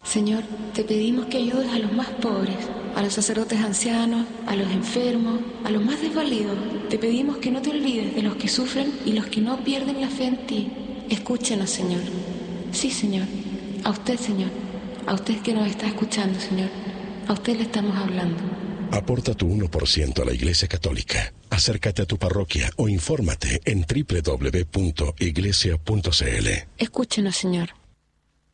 Señor, te pedimos que ayudes a los más pobres, a los sacerdotes ancianos, a los enfermos, a los más desvalidos. Te pedimos que no te olvides de los que sufren y los que no pierden la fe en ti. Escúchenos, Señor. Sí, Señor. A usted, Señor. A usted que nos está escuchando, Señor. A usted le estamos hablando. Aporta tu 1% a la Iglesia Católica. Acércate a tu parroquia o infórmate en www.iglesia.cl. Escúchenos, Señor.